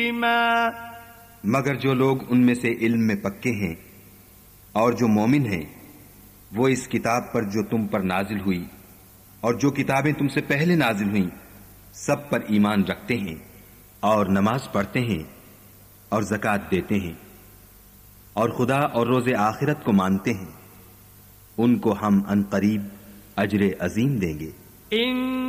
मगर जो लोग उनमें से इल्म में पक्के हैं और जो मोमिन हैं, वो इस किताब पर जो तुम पर नाजिल हुई और जो किताबें तुमसे पहले नाजिल हुई सब पर ईमान रखते हैं और नमाज पढ़ते हैं और ज़कात देते हैं और खुदा और रोज़े आखिरत को मानते हैं, उनको हम अनकरीब अजर अजीम देंगे।